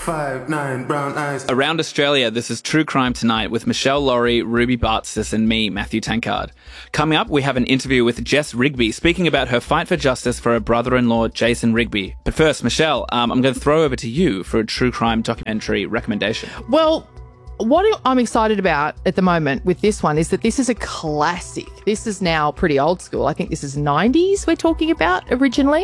5'9", brown eyes. Around Australia, this is True Crime Tonight with Michelle Laurie, Ruby Bartzis and me, Matthew Tankard. Coming up, we have an interview with Jess Rigby speaking about her fight for justice for her brother-in-law, Jason Rigby. But first, Michelle, I'm going to throw over to you for a true crime documentary recommendation. Well, what I'm excited about at the moment with this one is that this is a classic. This is now pretty old school. I think this is 90s we're talking about originally.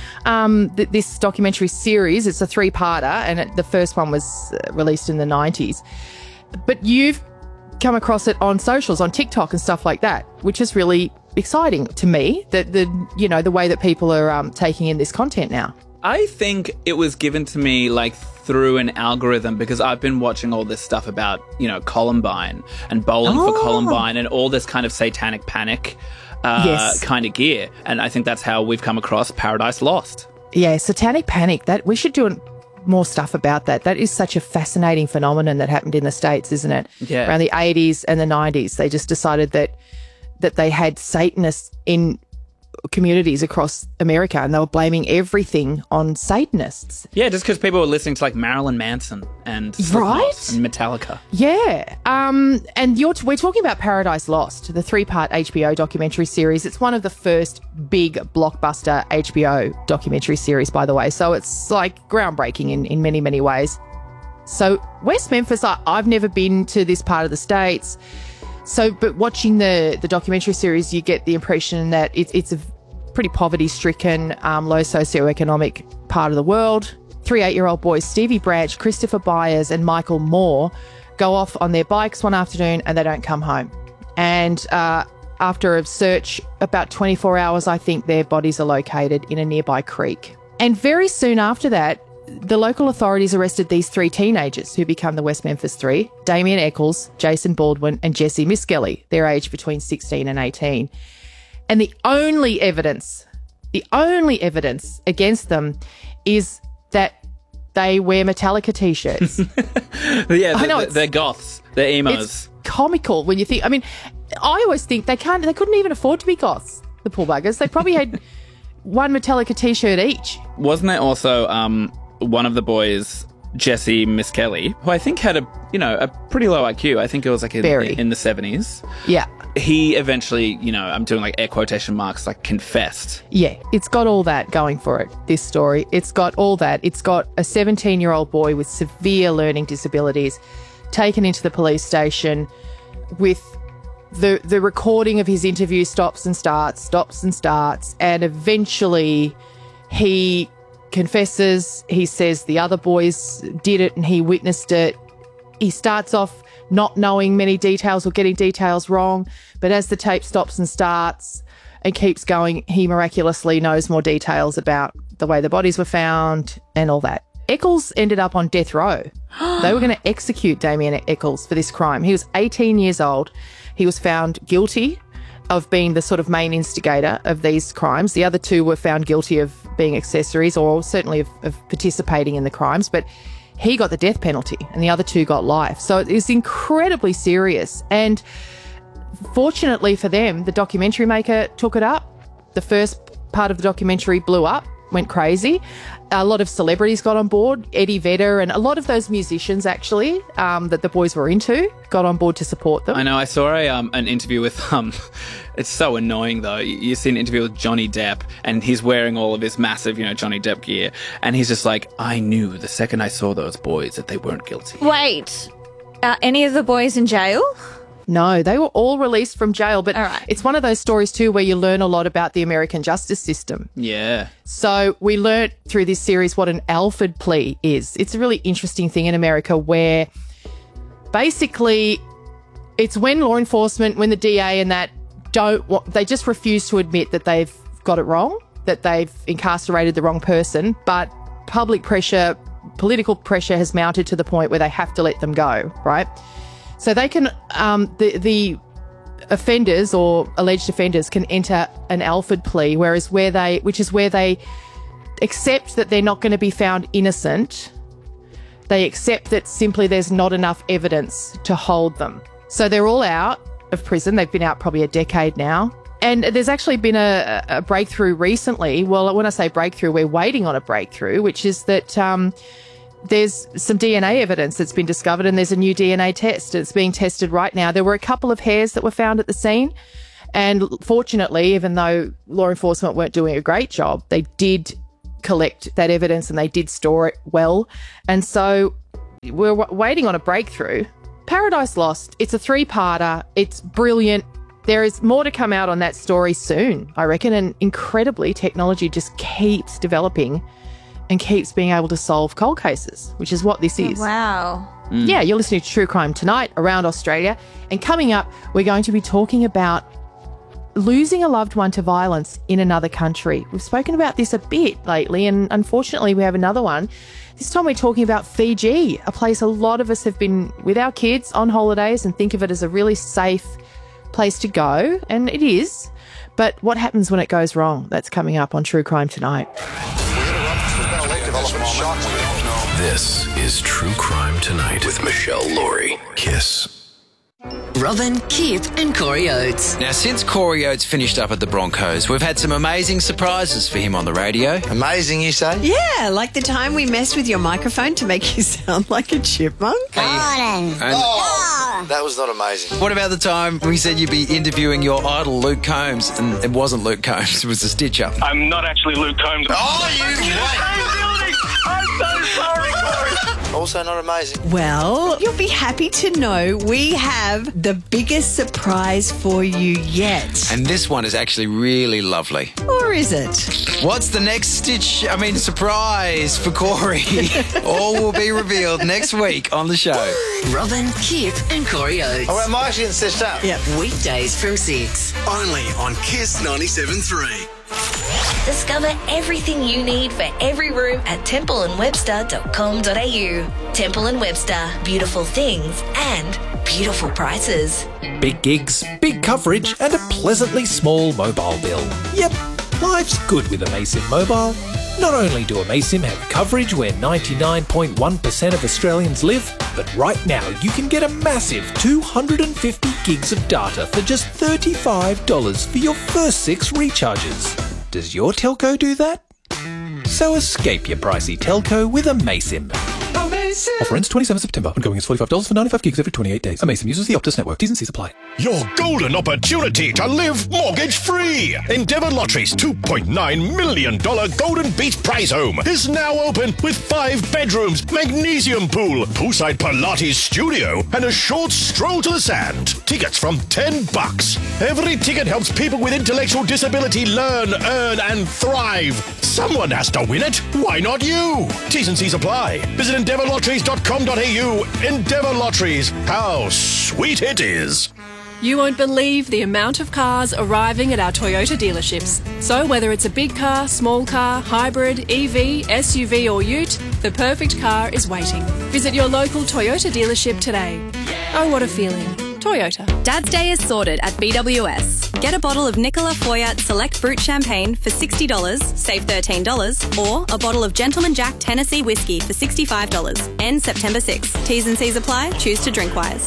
This documentary series, it's a 3-parter, and the first one was released in the 90s. But you've come across it on socials, on TikTok and stuff like that, which is really exciting to me, that the way that people are taking in this content now. I think it was given to me through an algorithm because I've been watching all this stuff about, Columbine and bowling for Columbine and all this kind of satanic panic kind of gear. And I think that's how we've come across Paradise Lost. Yeah, satanic panic. That we should do more stuff about that. That is such a fascinating phenomenon that happened in the States, isn't it? Yeah. Around the 80s and the 90s. They just decided that they had Satanists in communities across America and they were blaming everything on Satanists. Yeah, just because people were listening to Marilyn Manson and Slipknot and Metallica. Yeah. And we're talking about Paradise Lost, the 3-part HBO documentary series. It's one of the first big blockbuster HBO documentary series, by the way. So it's groundbreaking in many, many ways. So West Memphis, I've never been to this part of the States. So, but watching the documentary series, you get the impression that it's a pretty poverty-stricken, low socioeconomic part of the world. 3 8-year-old boys, Stevie Branch, Christopher Byers and Michael Moore, go off on their bikes one afternoon and they don't come home. And after a search, about 24 hours, I think their bodies are located in a nearby creek. And very soon after that, the local authorities arrested these 3 teenagers who become the West Memphis 3, Damien Eccles, Jason Baldwin and Jesse Miskelly. They're aged between 16 and 18. And the only evidence against them is that they wear Metallica T-shirts. Yeah, I know they're goths. They're emos. It's comical when you think... I mean, I always think they couldn't even afford to be goths, the poor buggers. They probably had one Metallica T-shirt each. Wasn't there also... one of the boys, Jesse Miskelly, who I think had a pretty low IQ. I think it was in the 70s. Yeah. He eventually, I'm doing air quotation marks, confessed. Yeah, it's got all that going for it, this story. It's got all that. It's got a 17-year-old boy with severe learning disabilities taken into the police station with the recording of his interview stops and starts, and eventually he confesses. He says the other boys did it and he witnessed it. He starts off not knowing many details or getting details wrong, but as the tape stops and starts and keeps going, he miraculously knows more details about the way the bodies were found and all that. Eccles ended up on death row. They were going to execute Damien Eccles for this crime. He was 18 years old. He was found guilty of being the sort of main instigator of these crimes. The other 2 were found guilty of being accessories or certainly of participating in the crimes, but he got the death penalty and the other 2 got life. So it is incredibly serious. And fortunately for them, the documentary maker took it up. The first part of the documentary blew up, went crazy. A lot of celebrities got on board. Eddie Vedder and a lot of those musicians actually that the boys were into got on board to support them. I know. I saw an interview with it's so annoying though. You see an interview with Johnny Depp and he's wearing all of his massive, Johnny Depp gear, and he's just I knew the second I saw those boys that they weren't guilty. Wait, are any of the boys in jail? No, they were all released from jail, but It's one of those stories too where you learn a lot about the American justice system. Yeah. So we learnt through this series what an Alford plea is. It's a really interesting thing in America where basically it's when law enforcement, when the DA and that they just refuse to admit that they've got it wrong, that they've incarcerated the wrong person, but public pressure, political pressure has mounted to the point where they have to let them go, right? So they can, the offenders or alleged offenders can enter an Alford plea, which is where they accept that they're not going to be found innocent. They accept that simply there's not enough evidence to hold them. So they're all out of prison. They've been out probably a decade now. And there's actually been a breakthrough recently. Well, when I say breakthrough, we're waiting on a breakthrough, which is that there's some DNA evidence that's been discovered, and there's a new DNA test. It's being tested right now. There were a couple of hairs that were found at the scene. And fortunately, even though law enforcement weren't doing a great job, they did collect that evidence and they did store it well. And so we're waiting on a breakthrough. Paradise Lost, it's a 3-parter. It's brilliant. There is more to come out on that story soon, I reckon. And incredibly, technology just keeps developing and keeps being able to solve cold cases, which is what this is. Wow. Yeah, you're listening to True Crime Tonight around Australia. And coming up, we're going to be talking about losing a loved one to violence in another country. We've spoken about this a bit lately, and unfortunately we have another one. This time we're talking about Fiji, a place a lot of us have been with our kids on holidays and think of it as a really safe place to go, and it is. But what happens when it goes wrong? That's coming up on True Crime Tonight. This is True Crime Tonight with Michelle Laurie. Kiss. Robin, Kip and Corey Oates. Now, since Corey Oates finished up at the Broncos, we've had some amazing surprises for him on the radio. Amazing, you say? Yeah, like the time we messed with your microphone to make you sound like a chipmunk. That was not amazing. What about the time we said you'd be interviewing your idol Luke Combs, and it wasn't Luke Combs, it was a stitch-up? I'm not actually Luke Combs. Oh, you I'm so sorry, Corey. Also not amazing. Well, you'll be happy to know we have the biggest surprise for you yet. And this one is actually really lovely. Or is it? What's the next surprise for Corey? All will be revealed next week on the show. Robin, Kip and Corey Oates. All right, am I actually getting stitched up? Yep. Weekdays from 6. Only on Kiss 97.3. Discover everything you need for every room at templeandwebster.com.au. Temple & Webster. Beautiful things and beautiful prices. Big gigs, big coverage and a pleasantly small mobile bill. Yep, life's good with Amasim Mobile. Not only do Amasim have coverage where 99.1% of Australians live, but right now you can get a massive 250 gigs of data for just $35 for your first 6 recharges. Does your telco do that? So escape your pricey telco with Amasim. Offer ends 27 September. Ongoing is $45 for 95 gigs every 28 days. Amasim uses the Optus network. T's and C's apply. Your golden opportunity to live mortgage-free. Endeavour Lottery's $2.9 million Golden Beach Prize Home is now open with 5 bedrooms, magnesium pool, poolside Pilates studio, and a short stroll to the sand. Tickets from $10. Every ticket helps people with intellectual disability learn, earn, and thrive. Someone has to win it. Why not you? T's and C's apply. Visit endeavourlotteries.com.au. Endeavour Lotteries. How sweet it is. You won't believe the amount of cars arriving at our Toyota dealerships. So whether it's a big car, small car, hybrid, EV, SUV or ute, the perfect car is waiting. Visit your local Toyota dealership today. Oh, what a feeling. Toyota. Dad's Day is sorted at BWS. Get a bottle of Nicola Foyat Select Brut Champagne for $60, save $13, or a bottle of Gentleman Jack Tennessee Whiskey for $65. End September 6. T's and C's apply. Choose to drink wise.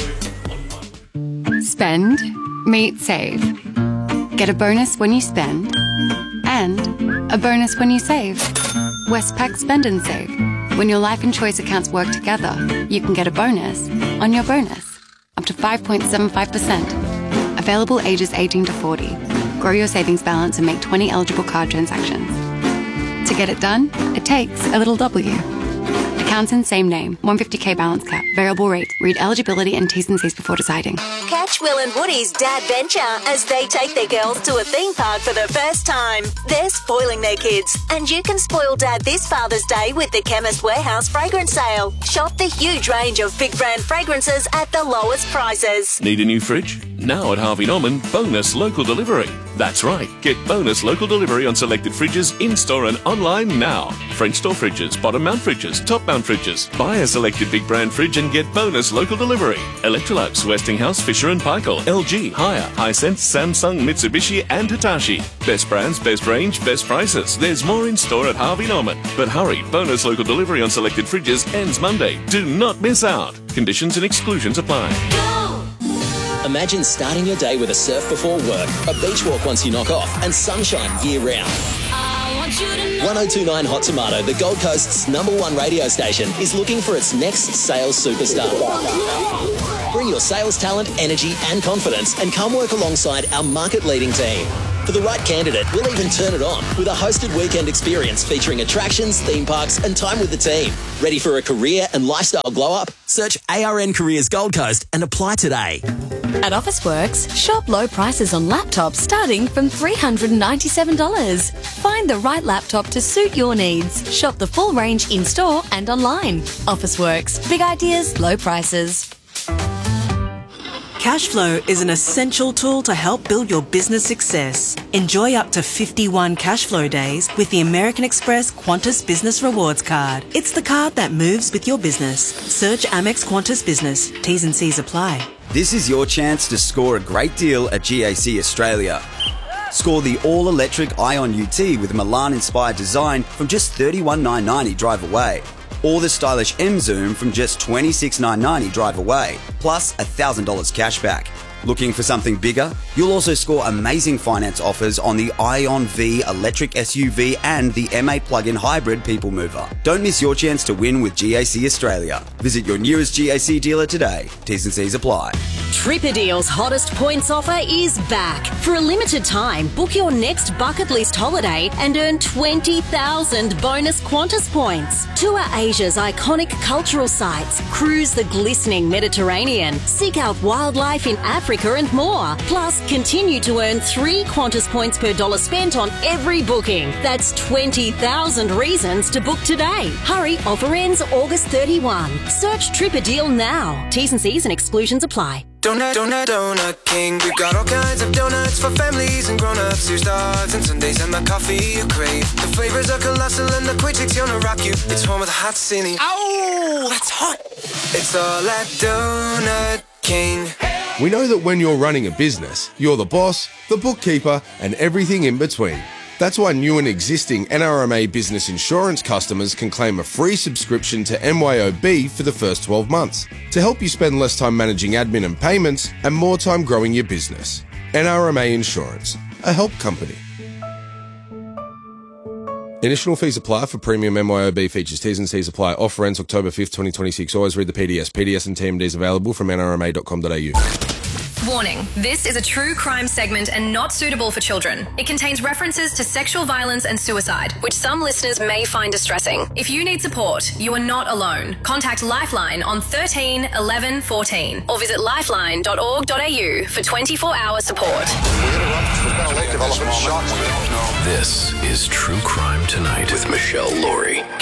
Spend, meet, save. Get a bonus when you spend, and a bonus when you save. Westpac Spend and Save. When your life and choice accounts work together, you can get a bonus on your bonus. Up to 5.75%. Available ages 18 to 40. Grow your savings balance and make 20 eligible card transactions. To get it done, it takes a little W. Accounts in same name. 150k balance cap. Variable rate. Read eligibility and T's and C's before deciding. Catch Will and Woody's Dad Venture as they take their girls to a theme park for the first time. They're spoiling their kids, and you can spoil Dad this Father's Day with the Chemist Warehouse fragrance sale. Shop the huge range of big brand fragrances at the lowest prices. Need a new fridge? Now at Harvey Norman, bonus local delivery. That's right, get bonus local delivery on selected fridges in-store and online now. French door fridges, bottom mount fridges, top mount fridges. Buy a selected big brand fridge and get bonus local delivery. Electrolux, Westinghouse, Fisher & Paykel, LG, Haier, Hisense, Samsung, Mitsubishi and Hitachi. Best brands, best range, best prices. There's more in store at Harvey Norman. But hurry, bonus local delivery on selected fridges ends Monday. Do not miss out. Conditions and exclusions apply. Imagine starting your day with a surf before work, a beach walk once you knock off, and sunshine year-round. 1029 Hot Tomato, the Gold Coast's #1 radio station, is looking for its next sales superstar. Bring your sales talent, energy and confidence and come work alongside our market-leading team. For the right candidate, we'll even turn it on with a hosted weekend experience featuring attractions, theme parks and time with the team. Ready for a career and lifestyle glow-up? Search ARN Careers Gold Coast and apply today. At Officeworks, shop low prices on laptops starting from $397. Find the right laptop to suit your needs. Shop the full range in-store and online. Officeworks. Big ideas, low prices. Cashflow is an essential tool to help build your business success. Enjoy up to 51 Cashflow days with the American Express Qantas Business Rewards Card. It's the card that moves with your business. Search Amex Qantas Business. T's and C's apply. This is your chance to score a great deal at GAC Australia. Score the all-electric Ion UT with Milan-inspired design from just $31,990 drive away. Or the stylish M-Zoom from just $26,990 drive away, plus $1,000 cash back. Looking for something bigger? You'll also score amazing finance offers on the Ion V electric SUV and the MA plug-in hybrid people mover. Don't miss your chance to win with GAC Australia. Visit your nearest GAC dealer today. T's and C's apply. Tripperdeal's hottest points offer is back. For a limited time, book your next bucket list holiday and earn 20,000 bonus Qantas points. Tour Asia's iconic cultural sites, cruise the glistening Mediterranean, seek out wildlife in Africa and more. Plus, continue to earn 3 Qantas points per dollar spent on every booking. That's 20,000 reasons to book today. Hurry, offer ends August 31. Search Tripperdeal now. T's and C's and exclusions apply. Donut King. We've got all kinds of donuts for families and grown-ups. Your starts and Sundays and my coffee you crave. The flavors are colossal and the quick gonna rock you. It's home with a hot ceiling. Ow, that's hot. It's all at Donut King. We know that when you're running a business, you're the boss, the bookkeeper, and everything in between. That's why new and existing NRMA business insurance customers can claim a free subscription to MYOB for the first 12 months to help you spend less time managing admin and payments and more time growing your business. NRMA Insurance, a help company. Additional fees apply for premium MYOB features. T's and C's apply. Offer ends October 5th, 2026. Always read the PDS. PDS and TMDs available from nrma.com.au. Warning, this is a true crime segment and not suitable for children. It contains references to sexual violence and suicide, which some listeners may find distressing. If you need support, you are not alone. Contact Lifeline on 13 11 14 or visit lifeline.org.au for 24-hour support. This is True Crime Tonight with Michelle Laurie.